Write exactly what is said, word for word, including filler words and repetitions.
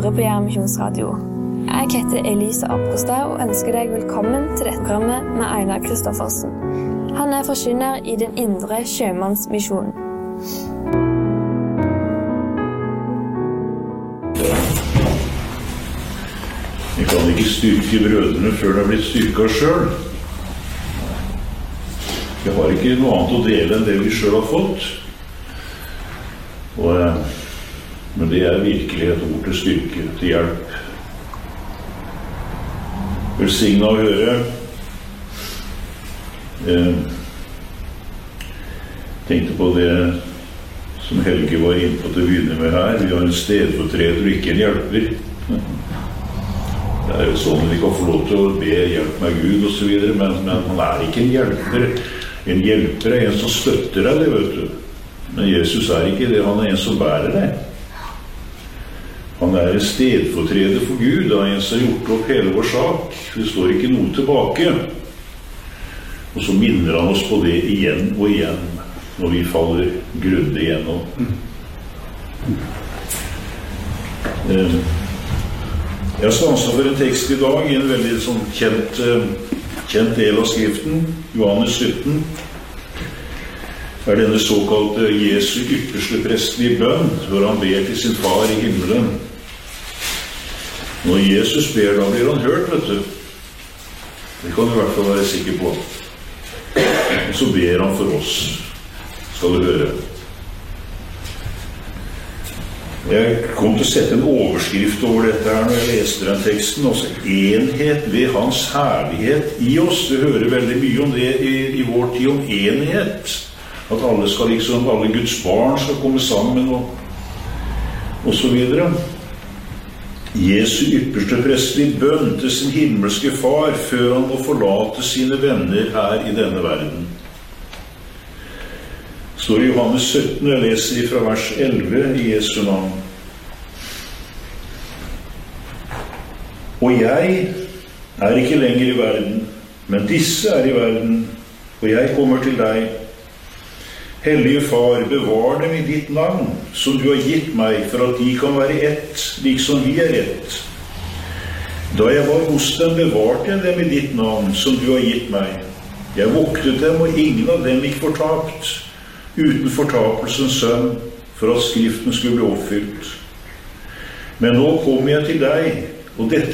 hører på Jæren Misjonsradio. Jeg heter Elisa Apostad og ønsker deg velkommen til dette programmet med Einar Kristoffersen. Han er forkynner i den indre sjømannsmisjonen. Vi kan ikke styrke brødrene før de har blitt styrket selv. Vi har ikke noe annet å dele enn det vi selv har fått. Og, men det er virkelig et ord til styrke, til hjelp. Velsignet å høre. Jeg tenkte på det som Helge var inne på til å begynne med her. Vi har en stedfortreder og ikke en hjelper. Det er jo sånn vi kan få lov til å be hjelp med Gud og så videre, men, men han er ikke en hjelper. En hjelper er en som støtter deg, det vet du. Men Jesus er ikke det, han er en som bærer deg. Han er en stedfortreder for Gud, han er en som har gjort opp hele vår sak. Det står ikke noe tilbake. Og så minner han oss på det igjen og igjen, når vi faller grundig igjennom. Jeg stanset for en tekst i dag i en veldig sånn kjent, kjent del av skriften, Johannes sytten. Det er denne såkalte Jesu ypperste presten i bønn, hvor han ber til sin far i himmelen. Når Jesus ber, da blir han hørt, vet du. Det kan du i hvert fall være sikker på. Og så ber han for oss, skal du høre. Jeg kom til å sette en overskrift over dette her når jeg leste den teksten, altså enhet ved hans herlighet i oss. Du hører veldig mye om det i, i vår tid, om enhet. At alle skal liksom, alle Guds barn skal komme sammen og, og så videre. Jesu ypperste prest i bønn til sin himmelske far før han må forlate sine venner her i denne verden. Står i Johannes sytten, jeg leser fra vers elleve i Jesu navn. Og jeg er ikke lenger i verden, men disse er i verden, og jeg kommer til deg. Hellige Far, bevar dem i ditt navn, som du har gitt meg, for at de kan være ett, liksom vi er ett. Da jeg var hos dem, bevarte jeg dem i ditt navn, som du har gitt meg. Jeg voktet dem, og ingen av dem gikk fortapt, uten fortapelsens sønn, for at skriften skulle bli oppfylt. Men nå kommer jeg til deg, og dette